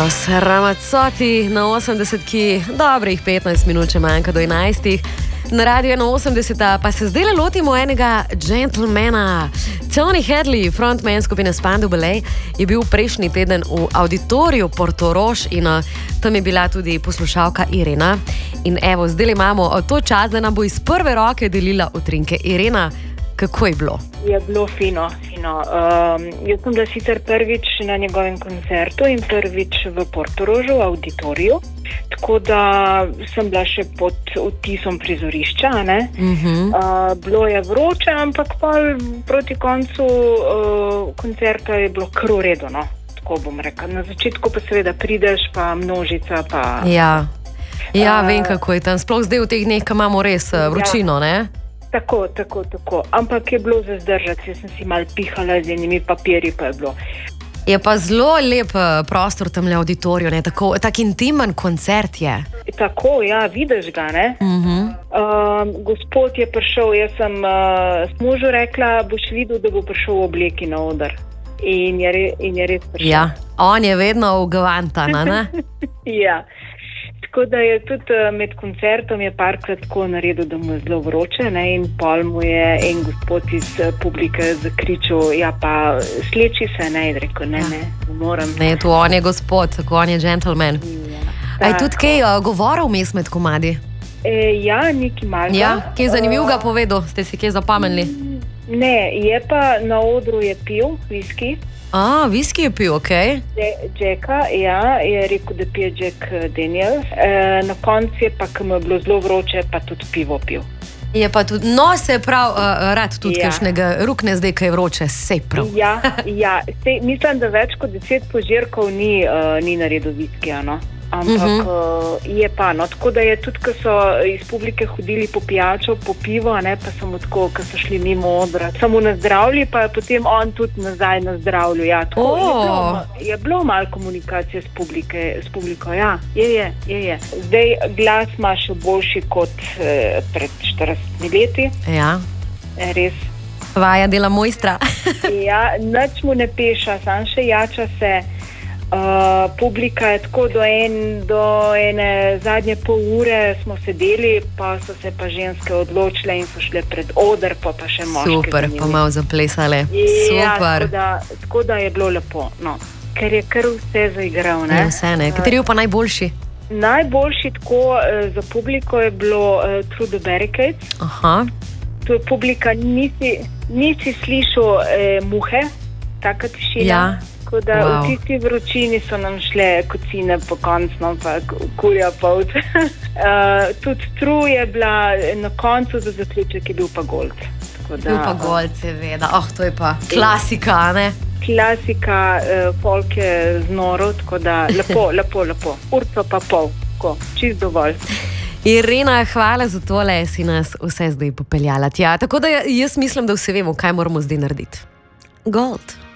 Eros Ramazzotti na 80-ki, dobrih 15 minut, če manjka do 11. Na Radio 81 pa se zdaj lotimo enega gentlemana. Tony Hadley, frontman skupine Spandau Ballet, je bil prejšnji teden v auditoriju Portorož in tam je bila tudi poslušalka Irena. In evo, zdaj imamo to čas, da nam bo iz prve roke delila utrinke. Irena, kako je bilo? Je bilo fino. Jaz sem bila sicer prvič na njegovem koncertu in prvič v Portorožu, v auditoriju. Tako da sem bila še pod vtisom prizorišča. Bilo je vroče, ampak pa proti koncu koncerta je bilo kar v redu. No? Tako bom rekla. Na začetku pa seveda prideš, pa množica. Pa, ja, vem, kako je tam. Sploh zdaj v teh dneh, ko imamo res vročino, ne? Tako. Ampak je bilo za zdržati. Jaz sem si malo pihala z enimi papirji, pa je bilo. Je pa zelo lep prostor tam v auditoriju, ne? Tak intimen koncert je. Tako, ja, vidiš ga, ne? Gospod je prišel, jaz sem možu rekla, boš videl, da bo prišel v obleki na oder. In je res prišel. Ja, on je vedno ugavantan, ne? Ja. Tako da je tudi med koncertom je parkrat tako naredil, da mu je zelo vroče, ne? In pol mu je en gospod iz publike zakričal, ja pa sleči se, ne, in rekel, ne moram. Ne, tu on je gospod, tako on je gentleman. A je tudi kaj govoril vmes med komadi? Ja, nekaj malega. Ja, kaj zanimivega povedal, ste si kaj zapomnili? Ne, je pa na odru je pil whisky. Whisky je pil, okej. Jacka, ja, je rekel, da pije Jack Daniel. Na koncu je pa, ko mu je bilo zelo vroče, pa tudi pivo pil. Je pa tudi, no se prav, rad tudi kakšnega rukne zdaj, ko je vroče, sej prav. Ja, mislim, da več kot 10 požirkov ni naredil viskija, no. Ampak je pa, no, tako da je tudi, ko so iz publike hodili po pijačo, po pivo, ne, pa samo tako, ko so šli mimo odra, samo na zdravlji, pa je potem on tudi nazaj na zdravlju, ja, tako. Je bilo malo komunikacije s publiko, ja, je. Zdaj glas ima še boljši kot pred 40 leti. Ja. Res. Vaja dela mojstra. Ja, nič mu ne peša, sam še jača se. Publika je tako do ene zadnje pol ure smo sedeli, pa so se pa ženske odločile in so šle pred oder, pa še moške. Super, pa malo zaplesale. Super. Ja, tako da je bilo lepo, no. Ker je kar vse zaigral, ne? Je vse, ne? Kateri je pa najboljši? Najboljši tako za publiko je bilo Through the Barricades. To je publika, nisi slišal muhe, taka tišina. Ja. Tako da v tisti vročini so nam šle kocine po koncu, pa kurja polt. Tudi True je bila na koncu, za zaključek je bil pa Gold. Bil pa Gold, seveda. To je pa klasika, ne? Klasika, folk je znoro, tako da lepo. Urco pa pol, tako, čist dovolj. Irena, hvala za tole, si nas vse zdaj popeljala tja. Tako da jaz mislim, da vse vemo, kaj moramo zdaj narediti. Gold.